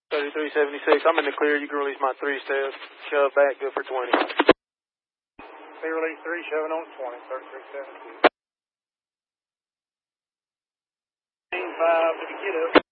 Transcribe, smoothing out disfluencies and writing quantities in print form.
3376. I'm in the clear. You can release my 3 steps. Shove back. Good for 20. Clear release 3. Shoving on 20. 3376. 5. Did we get up?